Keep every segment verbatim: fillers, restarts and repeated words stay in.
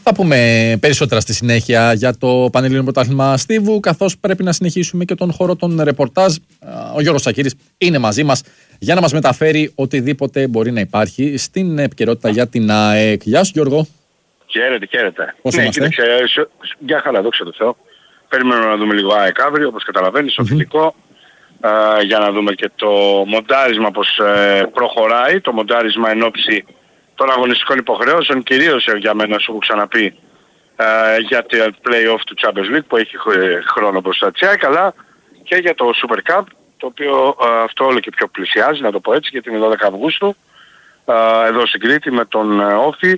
Θα πούμε περισσότερα στη συνέχεια για το Πανελλήνιο Πρωτάθλημα Στίβου, καθώς πρέπει να συνεχίσουμε και τον χώρο των ρεπορτάζ. Ο Γιώργος Σακύρης είναι μαζί μας για να μας μεταφέρει οτιδήποτε μπορεί να υπάρχει στην επικαιρότητα για την ΑΕΚ. Γεια σου, Γιώργο. Χαίρετε, χαίρετε. Πώς ναι, είμαστε? κοίταξε, για χαρά, δόξα τω Θεώ. Περιμένουμε να δούμε λίγο ΑΕΚ αύριο, όπως καταλαβαίνεις, στο φιλικό. Uh, για να δούμε και το μοντάρισμα πως uh, προχωράει, το μοντάρισμα εν ώψη των αγωνιστικών υποχρεώσεων, κυρίως για μένα, σου έχω ξαναπεί, uh, για το play-off του Champions League που έχει χρόνο μπροστά της ΑΕΚ, αλλά και για το Super Cup, το οποίο uh, αυτό όλο και πιο πλησιάζει, να το πω έτσι, γιατί είναι δώδεκα Αυγούστου, uh, εδώ στην Κρήτη με τον uh, Όφη,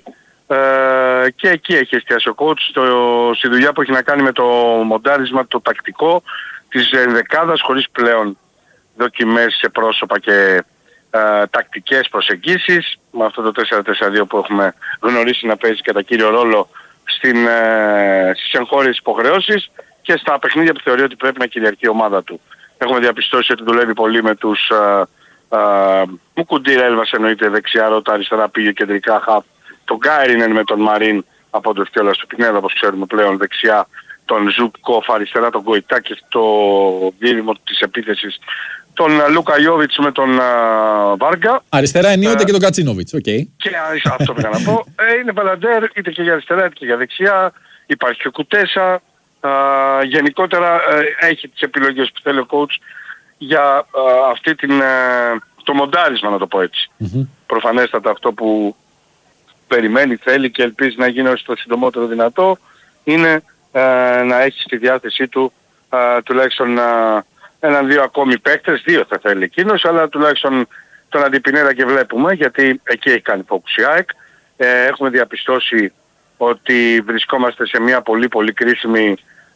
uh, και εκεί έχει εστιάσει ο coach στο, στη δουλειά που έχει να κάνει με το μοντάρισμα, το τακτικό της ενδεκάδας, χωρίς πλέον δοκιμές σε πρόσωπα και ε, τακτικές προσεγγίσεις, με αυτό το τέσσερα τέσσερα δύο που έχουμε γνωρίσει να παίζει κατά κύριο ρόλο στην, ε, στις εγχώριες υποχρεώσεις και στα παιχνίδια που θεωρεί ότι πρέπει να κυριαρχεί η ομάδα του. Έχουμε διαπιστώσει ότι δουλεύει πολύ με τους ε, ε, Μουκουντήρα, Έλβας εννοείται δεξιά, Ρώτα αριστερά, πήγε κεντρικά χαφ, τον Γκάιρινεν με τον Μαρίν από το Φιόλας του Πινέδα, όπως ξέρουμε πλέον δεξιά, τον Ζουπκόφ αριστερά, τον Γκοϊτά και στο δίδυμο της επίθεσης τον Λούκα Ιόβιτς με τον uh, Βάργα. Αριστερά ενίοτε uh, και τον Κατσίνοβιτς, οκ. Okay. Και αυτό πήγα να πω. Ε, είναι Μπαλαντέρ είτε και για αριστερά είτε και για δεξιά. Υπάρχει και ο Κουτέσα. Uh, γενικότερα uh, έχει τις επιλογές που θέλει ο coach για uh, αυτή την, uh, το μοντάρισμα, να το πω έτσι. Mm-hmm. Προφανέστατα αυτό που περιμένει, θέλει και ελπίζει να γίνει όσο το συντομότερο δυνατό είναι Uh, να έχει στη διάθεσή του uh, τουλάχιστον uh, έναν-δύο ακόμη παίκτες, δύο θα θέλει εκείνος, αλλά τουλάχιστον τον Αντιπινέδα και βλέπουμε, γιατί εκεί έχει κάνει focus η ΑΕΚ. Ε, έχουμε διαπιστώσει ότι βρισκόμαστε σε μια πολύ πολύ κρίσιμη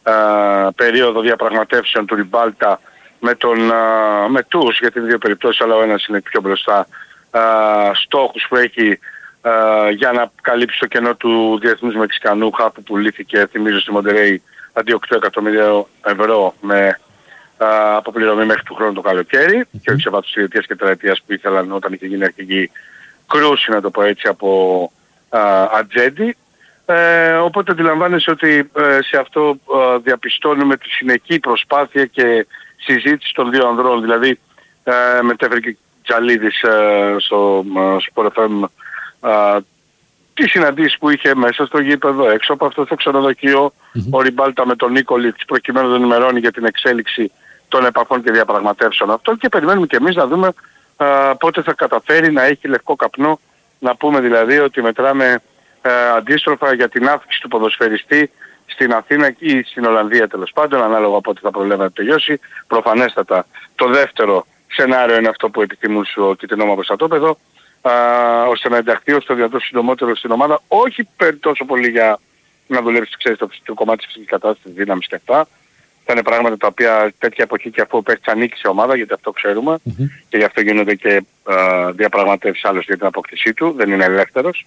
uh, περίοδο διαπραγματεύσεων του Ριμπάλτα με, τον, uh, με τους, γιατί είναι δύο περιπτώσεις, αλλά ο ένας είναι πιο μπροστά, uh, στόχους που έχει Uh, για να καλύψει το κενό του διεθνούς Μεξικανού χάπ που πουλήθηκε, θυμίζω, στη Μοντερέι αντί οκτώ εκατομμύρια ευρώ με uh, αποπληρωμή μέχρι του χρόνου το καλοκαίρι mm-hmm. και όχι σε βάθος τριετίας και τετραετίας που ήθελαν όταν είχε γίνει αρχική κρούση, να το πω έτσι, από uh, ατζέντη. Uh, οπότε αντιλαμβάνεσαι ότι uh, σε αυτό uh, διαπιστώνουμε τη συνεχή προσπάθεια και συζήτηση των δύο ανδρών, δηλαδή uh, μετέφερε Τζαλίδης uh, στο uh, Sport εφ εμ Uh, τις συναντήσεις που είχε μέσα στο γήπεδο, έξω από αυτό το ξενοδοχείο, mm-hmm. ο Ριμπάλτα με τον Νίκολιτς προκειμένου να ενημερώνει για την εξέλιξη των επαφών και διαπραγματεύσεων αυτών και περιμένουμε και εμείς να δούμε uh, πότε θα καταφέρει να έχει λευκό καπνό, να πούμε δηλαδή ότι μετράμε uh, αντίστροφα για την αύξηση του ποδοσφαιριστή στην Αθήνα ή στην Ολλανδία, τέλος πάντων, ανάλογα από ό,τι θα προλάβει να τελειώσει. Προφανέστατα το δεύτερο σενάριο είναι αυτό που επιθυμούν στο Κιτρινό Προστατόπεδο, Uh, ώστε να ενταχθεί ως το δυνατό συντομότερο στην ομάδα, όχι τόσο πολύ για να δουλέψει, ξέρεις, το, το κομμάτι της φυσικής κατάστασης, της δύναμης και αυτά. Θα είναι πράγματα τα οποία τέτοια εποχή και αφού παίχτης ανήκει σε ομάδα, γιατί αυτό ξέρουμε, mm-hmm. και γι' αυτό γίνονται και uh, διαπραγματεύσεις άλλως για την αποκτησή του, δεν είναι ελεύθερος.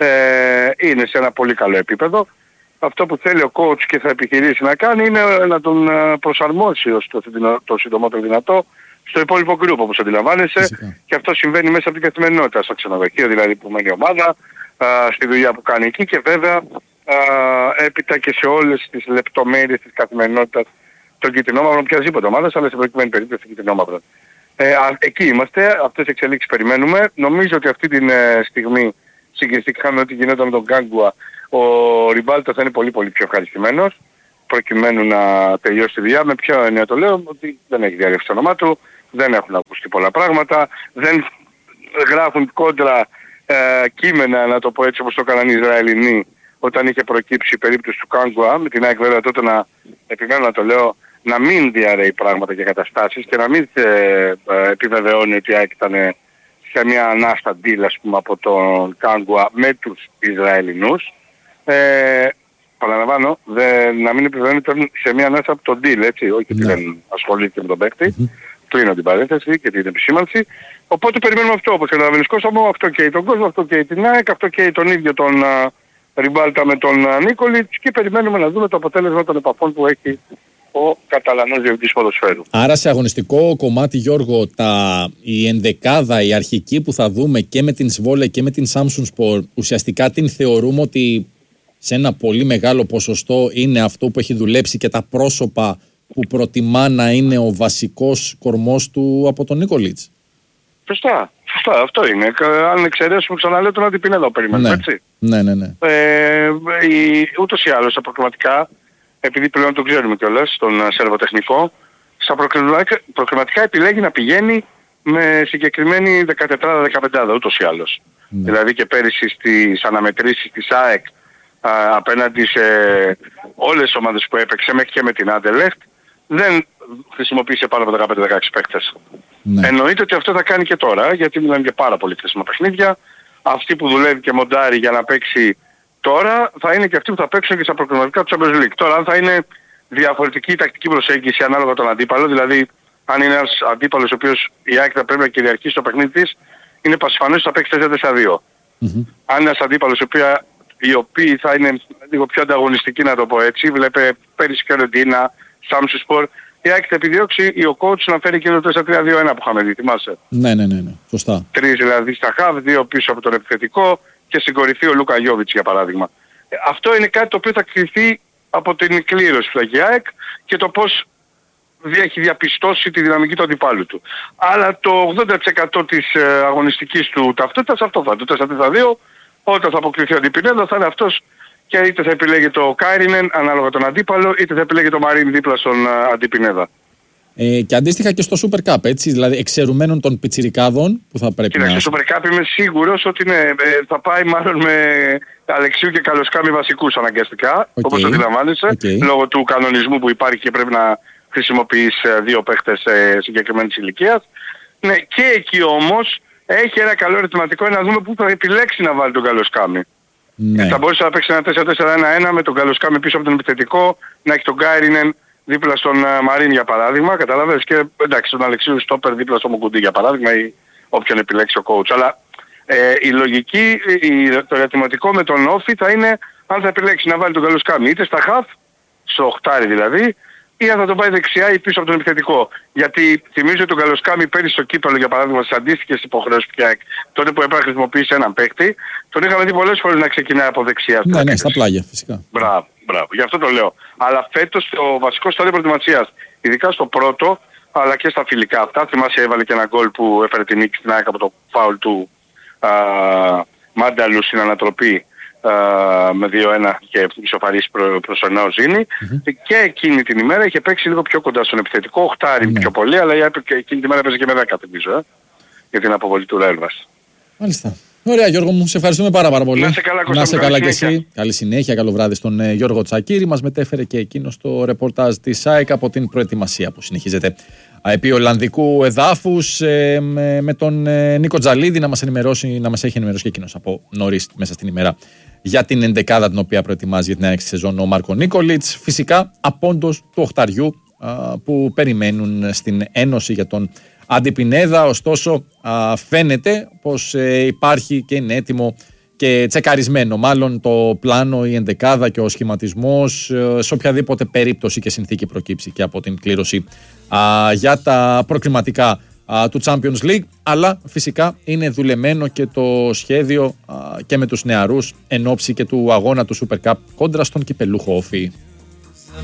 Ε, είναι σε ένα πολύ καλό επίπεδο. Αυτό που θέλει ο coach και θα επιχειρήσει να κάνει είναι να τον προσαρμόσει ως το, το συντομότερο δυνατό στο υπόλοιπο group, όπως αντιλαμβάνεσαι. Φυσικά. Και αυτό συμβαίνει μέσα από την καθημερινότητα, στο ξενοδοχείο δηλαδή που μένει η ομάδα, α, στη δουλειά που κάνει εκεί και βέβαια α, έπειτα και σε όλες τις λεπτομέρειες της καθημερινότητας των Κιτρινόμαυρων οποιασδήποτε ομάδας, αλλά σε προκειμένη περίπτωση των Κιτρινόμαυρων. Ε, α, εκεί είμαστε, αυτές τις εξελίξεις περιμένουμε. Νομίζω ότι αυτή τη ε, στιγμή συγκριστικά με ό,τι γινόταν με τον Γκάγκουα, ο Ριμπάλτα θα είναι πολύ πολύ πιο ευχαριστημένος προκειμένου να τελειώσει τη δουλειά. Με ποιο έννοια το λέω, ότι δεν έχει διαρρεύσει το όνομά του, δεν έχουν ακουστεί πολλά πράγματα, δεν γράφουν κόντρα ε, κείμενα, να το πω έτσι, όπως το έκαναν οι Ισραηλινοί όταν είχε προκύψει η περίπτωση του Κάγκουα, με την ΑΕΚ βέβαια τότε να επιμένω να το λέω, να μην διαρρέει πράγματα και καταστάσεις και να μην ε, ε, επιβεβαιώνει ότι η ΑΕΚ ήταν σε μια ανάστα deal, ας πούμε, από τον Κάγκουα με τους Ισραηλινούς. Ε, Παραλαμβάνω, να μην επιβεβαιώνει σε μια ανάσα από τον deal, έτσι, όχι ότι δεν ασχολείται με τον παίκτη. Mm-hmm. Κλείνω την παρένθεση και την επισήμανση. Οπότε περιμένουμε αυτό, όπως καταλαβαίνεις Κώστα μου, αυτό καίει τον κόσμο, αυτό καίει την ΑΕΚ, αυτό καίει τον ίδιο τον uh, Ριμπάλτα με τον uh, Νίκολιτς και περιμένουμε να δούμε το αποτέλεσμα των επαφών που έχει ο Καταλανός διευθυντής ποδοσφαίρου. Άρα σε αγωνιστικό κομμάτι, Γιώργο, τα, η ενδεκάδα, η αρχική που θα δούμε και με την Σβόλε και με την Samsung Sport, ουσιαστικά την θεωρούμε ότι σε ένα πολύ μεγάλο ποσοστό είναι αυτό που έχει δουλέψει και τα πρόσωπα που προτιμά να είναι ο βασικός κορμός του από τον Νίκολιτς. Σωστά, σωστά, αυτό είναι. Αν εξαιρέσουμε, ξαναλέω, τον Αντιπινέδα περιμένουμε, ναι. έτσι. Ναι, ναι, ναι. Ε, η, ούτως ή άλλως, στα προκριματικά, επειδή πλέον το ξέρουμε κιόλας, τον σερβοτεχνικό, στα προκριματικά, προκριματικά επιλέγει να πηγαίνει με συγκεκριμένη δεκατέσσερα δεκαπέντε ούτως ή άλλως. Ναι. Δηλαδή και πέρυσι στις αναμετρήσεις της ΑΕΚ α, απέναντι σε όλες τις ομάδες που έπαιξε, μέχρι και με την Anderlecht, δεν χρησιμοποίησε πάνω από δεκαπέντε δεκαέξι παίκτες. Ναι. Εννοείται ότι αυτό θα κάνει και τώρα, γιατί μιλάμε για πάρα πολύ χρήσιμα παιχνίδια. Αυτή που δουλεύει και μοντάρει για να παίξει τώρα, θα είναι και αυτοί που θα παίξουν και στα προκριματικά του Champions League. Τώρα, αν θα είναι διαφορετική η τακτική προσέγγιση ανάλογα τον αντίπαλο, δηλαδή αν είναι ένας αντίπαλος ο οποίος η ΑΕΚ θα πρέπει να κυριαρχήσει το παιχνίδι της, είναι πασιφανές ότι θα παίξει τέσσερα τέσσερα δύο. Mm-hmm. Αν είναι ένας αντίπαλος οι οποίοι θα είναι λίγο πιο ανταγωνιστικοί, να το πω έτσι, βλέπε πέρυσι και Ρεντίνα, Σάμσουσπορ, η ΑΕΚ θα επιδιώξει ο coach να φέρει και το τέσσερα τρία δύο ένα που είχαμε δει, θυμάσαι. Ναι, ναι, ναι, ναι. Σωστά. Τρεις δηλαδή στα χαβ, δύο πίσω από τον επιθετικό και στην κορυφή ο Λούκα Γιόβιτς για παράδειγμα. Ε, αυτό είναι κάτι το οποίο θα κρυφθεί από την κλήρωση του ΑΕΚ και το πώς έχει διαπιστώσει τη δυναμική του αντιπάλου του. Αλλά το ογδόντα τοις εκατό της ε, αγωνιστικής του ταυτότητας αυτό θα είναι. Το τέσσερα τέσσερα δύο, όταν θα αποκριθεί ο Αντιπινέδα θα είναι αυτός και είτε θα επιλέγει το Κάιρινεν ανάλογα τον αντίπαλο, είτε θα επιλέγει το Μαρίν δίπλα στον uh, Αντιπινέδα. Ε, και αντίστοιχα και στο Super Cup, έτσι, δηλαδή εξαιρουμένων των πιτσιρικάδων που θα πρέπει. Κοίταξε, να... στο Super Cup είμαι σίγουρος ότι ναι, θα πάει μάλλον με Αλεξίου και Καλοσκάμι βασικούς αναγκαστικά, okay. όπως αντιλαμβάνεσαι, okay. λόγω του κανονισμού που υπάρχει και πρέπει να χρησιμοποιείς δύο παίχτες συγκεκριμένης ηλικίας. Ναι, και εκεί όμως έχει ένα καλό ερωτηματικό να δούμε πού θα επιλέξει να βάλει τον Καλοσκάμι. Ναι. Θα μπορούσε να παίξει ένα τέσσερα τέσσερα ένα ένα με τον Καλοσκάμι πίσω από τον επιθετικό, να έχει τον Γκάιρινεν δίπλα στον uh, Μαρίν για παράδειγμα, καταλαβαίνεις, και εντάξει τον Αλεξίου Στόπερ δίπλα στο Μουκουντή για παράδειγμα ή όποιον επιλέξει ο coach. Αλλά ε, η λογική, η, το ερωτηματικό με τον Όφη θα είναι αν θα επιλέξει να βάλει τον Καλοσκάμι είτε στα χαφ, στο οχτάρι δηλαδή, ή αν θα τον πάει δεξιά ή πίσω από τον επιθετικό. Γιατί θυμίζω τον Καλοσκάμι πέρυσι στο κύπελλο για παράδειγμα στις αντίστοιχες υποχρεώσεις πια, τότε που έπρεπε να χρησιμοποιήσει έναν παίκτη, τον είχαμε δει πολλές φορές να ξεκινάει από δεξιά. Ναι, ναι, στα πλάγια φυσικά. Μπράβο, μπράβο, γι' αυτό το λέω. Αλλά φέτος το βασικό στάδιο προετοιμασίας, ειδικά στο πρώτο, αλλά και στα φιλικά αυτά, θυμάσαι έβαλε και ένα γκολ που έφερε την νίκη στην ΑΕΚ από το φάουλ του α, Μάνταλου στην ανατροπή. Uh, με δύο ένα και ισοφαρίσει προ, προσωρινά ο Ζήνη mm-hmm. και εκείνη την ημέρα είχε παίξει λίγο πιο κοντά στον επιθετικό, οχτάρι mm-hmm. πιο πολύ, αλλά εκείνη την ημέρα παίζει και με δέκα θυμίζω ε, για την αποβολή του Ρέλβας. Μάλιστα. Ωραία Γιώργο μου, σε ευχαριστούμε πάρα πάρα πολύ. Να σε καλά, Κώστα, να σε καλά και εσύ. Καλή συνέχεια, καλό βράδυ στον ε, Γιώργο Τσακίρη. Μας μετέφερε και εκείνο το ρεπορτάζ της ΑΕΚ από την προετοιμασία που συνεχίζεται επί Ολλανδικού εδάφους ε, με, με τον ε, Νίκο Τζαλίδη να μας ενημερώσει, να μας έχει ενημερώσει και εκείνος από νωρίς μέσα στην ημέρα για την ενδεκάδα την οποία προετοιμάζει για την άνοιξη σεζόν ο Μάρκο Νίκολιτς. Φυσικά απόντος του οχταριού α, που περιμένουν στην Ένωση για τον Αντιπινέδα. Ωστόσο α, φαίνεται πως ε, υπάρχει και είναι έτοιμο και τσεκαρισμένο μάλλον το πλάνο, η ενδεκάδα και ο σχηματισμός ε, σε οποιαδήποτε περίπτωση και συνθήκη προκύψει και από την κλήρωση α, για τα προκριματικά του Champions League, αλλά φυσικά είναι δουλεμένο και το σχέδιο α, και με τους νεαρούς εν ώψη και του αγώνα του Super Cup κόντρα στον κυπελούχο Όφη.